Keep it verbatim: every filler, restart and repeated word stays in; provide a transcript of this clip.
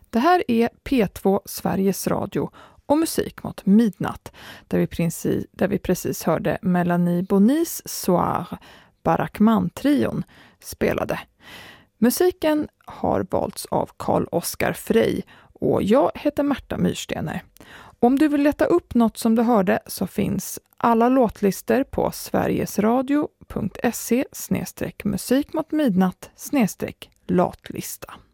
Det här är P två Sveriges Radio och musik mot midnatt, där vi, princi, där vi precis hörde Melanie Bonis Soir, Barakman-trion spelade. Musiken har valts av Carl-Oskar Frey och jag heter Märta Myrstener. Om du vill leta upp något som du hörde så finns alla låtlister på sverigesradio punkt se slash musik mot midnatt slash latlista.